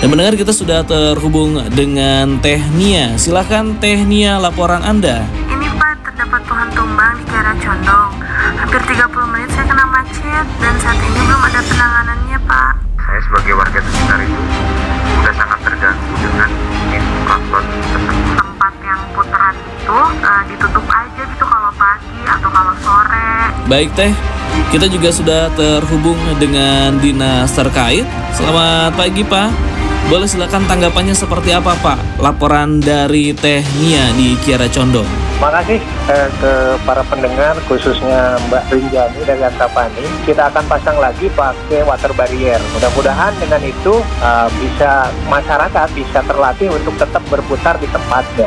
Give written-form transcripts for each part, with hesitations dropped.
Dan mendengar kita sudah terhubung dengan Teh Nia. Silakan Teh Nia, laporan Anda. Ini Pak, terdapat pohon tumbang di Kiara Condong. Hampir 30 menit saya kena macet dan saat ini belum ada penanganannya Pak. Saya sebagai warga sekitar itu sudah sangat terganggu dengan infrastruktur tersebut. Tempat yang putaran itu ditutup aja gitu kalau pagi atau kalau sore. Baik Teh, kita juga sudah terhubung dengan dinas terkait. Selamat pagi Pak. Boleh silakan tanggapannya seperti apa Pak? Laporan dari Teh Nia di Kiara Condong. Terima kasih ke para pendengar, khususnya Mbak Rinjani dari Antapani. Kita akan pasang lagi pakai water barrier. Mudah-mudahan dengan itu bisa masyarakat bisa terlatih untuk tetap berputar di tempatnya.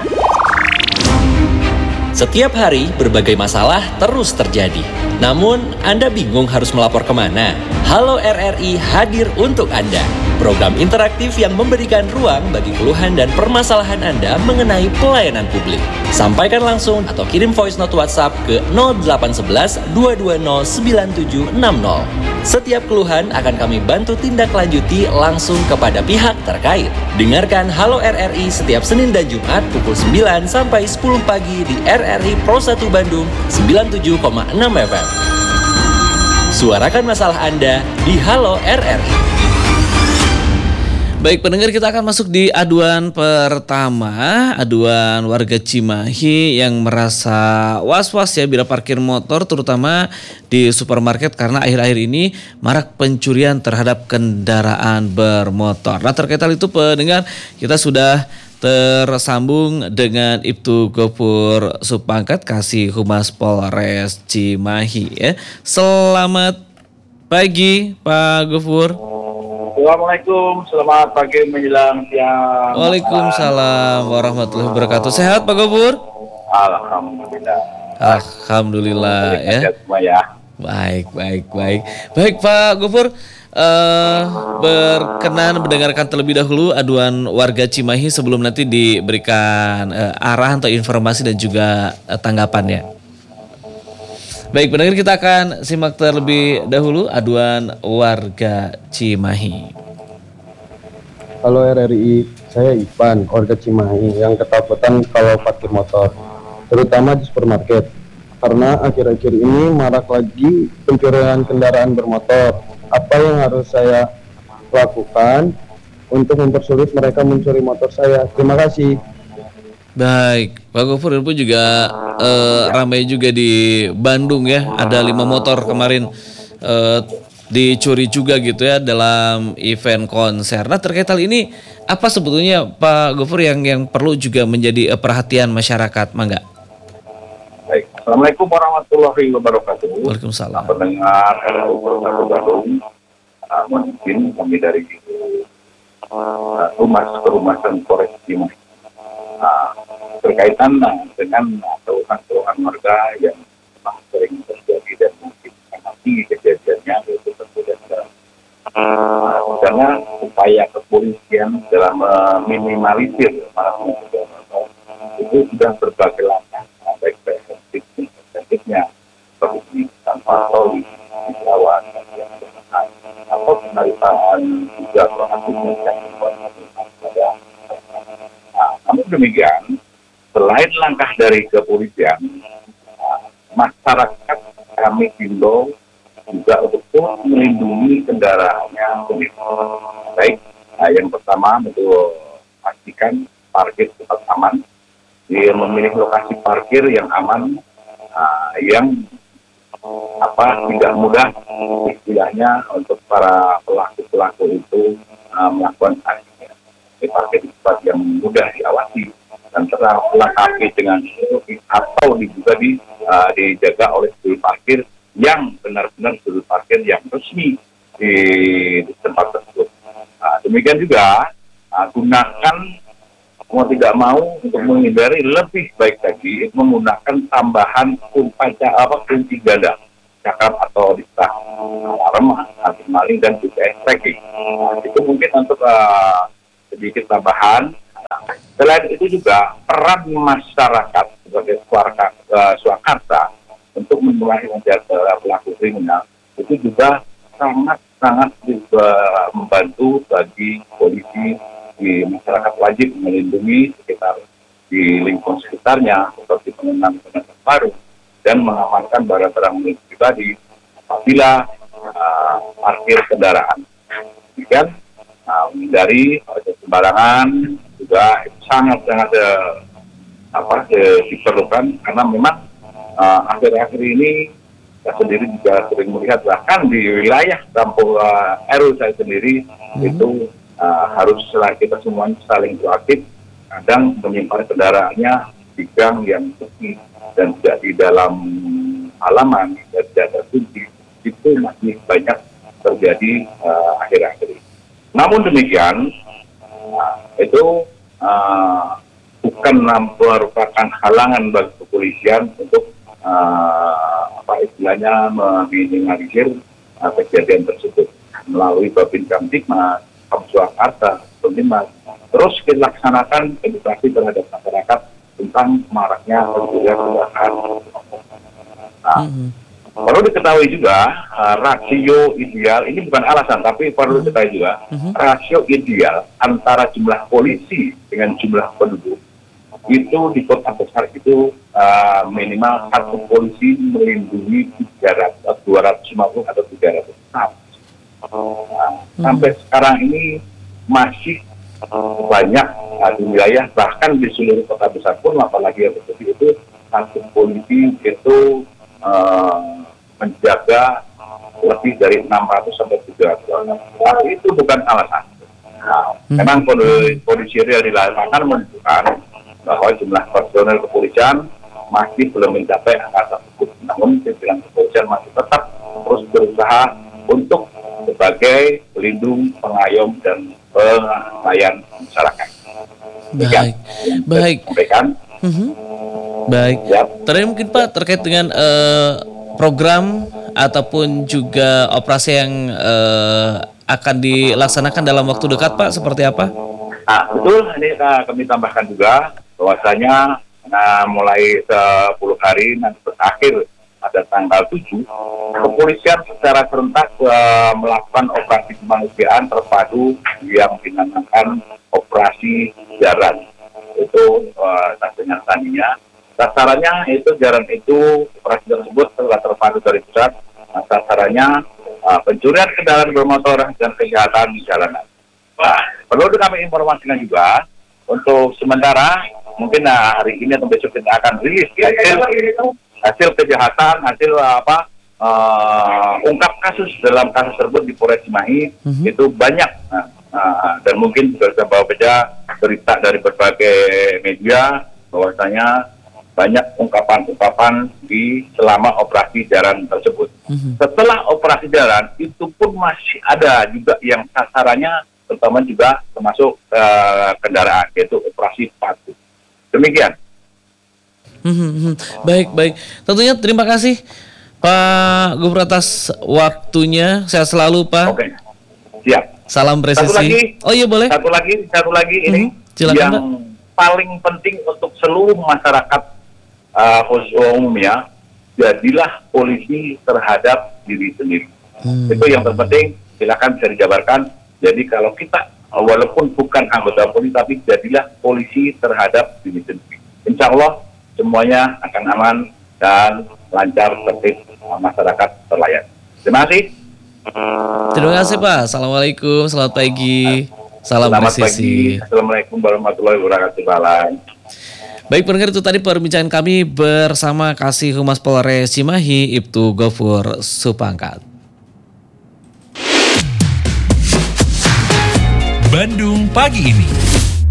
Setiap hari berbagai masalah terus terjadi. Namun Anda bingung harus melapor kemana? Halo RRI hadir untuk Anda. Program interaktif yang memberikan ruang bagi keluhan dan permasalahan Anda mengenai pelayanan publik. Sampaikan langsung atau kirim voice note WhatsApp ke 0811 220 9760. Setiap keluhan akan kami bantu tindak lanjuti langsung kepada pihak terkait. Dengarkan Halo RRI setiap Senin dan Jumat pukul 9 sampai 10 pagi di RRI Pro 1 Bandung 97,6 FM. Suarakan masalah Anda di Halo RRI. Baik pendengar, kita akan masuk di aduan pertama. Aduan warga Cimahi yang merasa was-was ya bila parkir motor, terutama di supermarket, karena akhir-akhir ini marak pencurian terhadap kendaraan bermotor. Nah terkait hal itu pendengar, kita sudah tersambung dengan Ibtu Gopur Supangkat, Kasih Humas Polres Cimahi ya. Selamat pagi Pak Gopur. Assalamualaikum, selamat pagi menjelang siang. Waalaikumsalam warahmatullahi wabarakatuh. Sehat Pak Gopur? Alhamdulillah. Alhamdulillah ya. Semua ya. Baik Pak Gopur, berkenan mendengarkan terlebih dahulu aduan warga Cimahi sebelum nanti diberikan arahan atau informasi dan juga tanggapannya. Baik pendengar, kita akan simak terlebih dahulu aduan warga Cimahi. Halo RRI, saya Ivan, warga Cimahi yang ketakutan kalau parkir motor, terutama di supermarket. Karena akhir-akhir ini marak lagi pencurian kendaraan bermotor. Apa yang harus saya lakukan untuk mempersulit mereka mencuri motor saya? Terima kasih. Baik, Pak Gopur, itu juga ramai juga di Bandung ya. Ada 5 motor kemarin dicuri juga gitu ya dalam event konser. Nah terkait hal ini, apa sebetulnya Pak Gopur yang perlu juga menjadi perhatian masyarakat, Mangga? Baik, Assalamualaikum warahmatullahi wabarakatuh. Waalaikumsalam. Pendengar Satu Bandung, mungkin kami dari Humas Perumahan Polres Cimahi. Berkaitan dengan keluhan-keluhan warga yang memang sering terjadi dan mungkin nanti kejadiannya yaitu terjadi karena upaya kepolisian dalam meminimalisir itu sudah berbagai langkah, baik preventifnya seperti tanpa patroli di kawasan yang berkenaan atau penarikan juga proaktifnya yang namun demikian, selain langkah dari kepolisian, masyarakat kami himbau juga untuk melindungi kendaraannya sendiri. Baik, yang pertama betul pastikan parkir tetap aman, memilih lokasi parkir yang aman, yang tidak mudah istilahnya untuk para pelaku itu melakukan aksinya. Parkir di tempat yang mudah diawasi dan terlengkapi dengan atau juga dijaga oleh sudut parkir yang benar-benar sudut parkir yang resmi di tempat tersebut. Demikian juga gunakan mau tidak mau untuk menghindari lebih baik lagi menggunakan tambahan kunci ganda cakap atau diserah alarm, anti maling dan juga tracking. Itu mungkin untuk sedikit tambahan. Selain itu juga peran masyarakat sebagai Surakarta untuk memulai menjaga pelaku kriminal itu juga sangat sangat juga membantu bagi polisi di masyarakat wajib melindungi sekitar di lingkungan sekitarnya seperti pengenalan baru dan mengamankan barang-barang milik pribadi apabila parkir kendaraan. Demikian menghindari sembarangan juga sangat-sangat diperlukan karena memang akhir-akhir ini saya sendiri juga sering melihat bahkan di wilayah kampung RW saya sendiri itu haruslah kita semuanya saling proaktif, kadang menyimpan kendaraannya di gang yang sepi dan tidak di dalam halaman dan tidak terkunci, itu masih banyak terjadi akhir-akhir ini. Namun demikian itu bukan merupakan halangan bagi kepolisian untuk istilahnya meminimalisir kejadian tersebut melalui Babin Kamtibmas, Surakarta, Pemimas. Terus dilaksanakan edukasi terhadap masyarakat tentang maraknya pencurian. Perlu diketahui juga rasio ideal ini bukan alasan, tapi perlu diketahui juga rasio ideal antara jumlah polisi dengan jumlah penduduk itu di kota besar itu minimal satu polisi melindungi 250 atau 300 staff. Sampai sekarang ini masih banyak di wilayah, bahkan di seluruh kota besar pun apalagi yang seperti itu, satu polisi itu menjaga lebih dari 600 sampai 300 orang. Tapi itu bukan alasan. Memang kondisi real di lapangan menunjukkan bahwa jumlah personel kepolisian masih belum mencapai angka tersebut. Namun pimpinan kepolisian masih tetap terus berusaha untuk sebagai pelindung, pengayom dan pelayan masyarakat. Baik. Baik. Ya. Terakhir mungkin Pak terkait dengan program ataupun juga operasi yang akan dilaksanakan dalam waktu dekat Pak seperti apa? Betul, ini kami tambahkan juga bahwasanya mulai 10 hari nanti berakhir pada tanggal 7, kepolisian secara serentak melakukan operasi kemanusiaan terpadu yang dinamakan operasi jaran. Itu tandanya. Sasarannya itu jaran itu, operasi tersebut telah terpadu dari pusat. Sasarannya pencurian kendaraan bermotor dan kejahatan di jalanan. Perlu kami informasikan juga untuk sementara mungkin hari ini atau besok kita akan rilis hasil kejahatan, hasil ungkap kasus dalam kasus tersebut di Polres Cimahi itu banyak dan mungkin juga bisa bawa berita dari berbagai media bahwasanya banyak ungkapan-ungkapan di selama operasi jaran tersebut. Setelah operasi jaran itu pun masih ada juga yang sasarannya terutama juga termasuk kendaraan, yaitu operasi patuh. Demikian. Baik. Tentunya terima kasih Pak Gubernur atas waktunya. Sehat selalu Pak. Oke. Siap. Salam presisi. Satu lagi. Oh iya boleh. Satu lagi ini silakan, yang Pak. paling penting untuk seluruh masyarakat khusus umumnya, jadilah polisi terhadap diri sendiri. Itu yang terpenting. Silakan bisa dijabarkan. Jadi kalau kita walaupun bukan anggota polisi, tapi jadilah polisi terhadap diri sendiri. Insya Allah semuanya akan aman dan lancar, tertib, masyarakat terlayani. Terima kasih. Terima kasih Pak. Assalamualaikum, selamat pagi. Salam Selamat presisi. pagi. Assalamualaikum warahmatullahi wabarakatuh. Baik pendengar, itu tadi perbincangan kami bersama Kasih Humas Polres Cimahi Ibtu Gofur Supangkat. Bandung pagi ini.